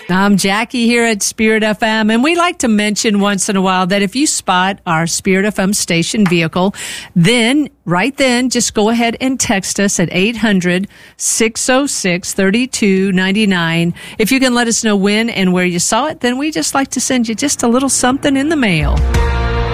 I'm Jackie here at Spirit FM, and we like to mention once in a while that if you spot our Spirit FM station vehicle, then just go ahead and text us at 800-606-3299. If you can let us know when and where you saw it, then we just like to send you just a little something in the mail.